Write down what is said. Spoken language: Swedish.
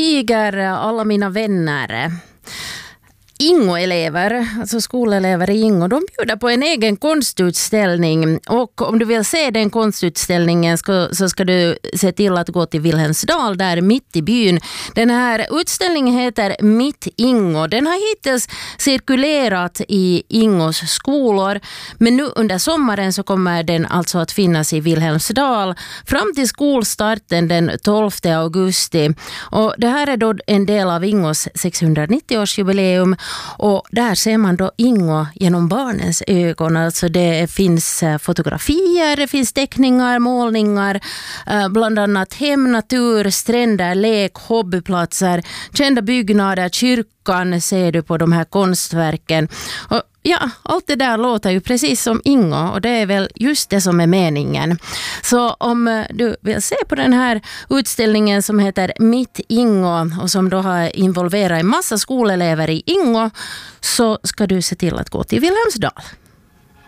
Tiger, alla mina vänner. Ingo-elever, alltså skolelever i Ingo, de bjuder på en egen konstutställning, och om du vill se den konstutställningen så ska du se till att gå till Vilhelmsdal där mitt i byn. Den här utställningen heter Mitt Ingo. Den har hittills cirkulerat i Ingos skolor, men nu under sommaren så kommer den alltså att finnas i Vilhelmsdal fram till skolstarten den 12 augusti. Och det här är då en del av Ingos 690-årsjubileum. Och där ser man då Ingo genom barnens ögon. Alltså det finns fotografier, det finns teckningar, målningar, bland annat hem, natur, stränder, lek, hobbyplatser, kända byggnader, kyrkan ser du på de här konstverken. Och ja, allt det där låter ju precis som Ingo, och det är väl just det som är meningen. Så om du vill se på den här utställningen som heter Mitt Ingo och som då har involverat en massa skolelever i Ingo, så ska du se till att gå till Vilhelmsdal.